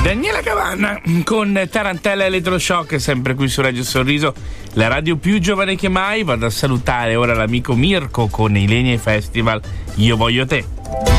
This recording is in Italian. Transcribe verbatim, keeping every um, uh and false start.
Daniela Cavanna con Tarantella Elettroshock, sempre qui su Radio Sorriso, la radio più giovane che mai. Vado a salutare ora l'amico Mirko con i Legni Festival Io Voglio Te.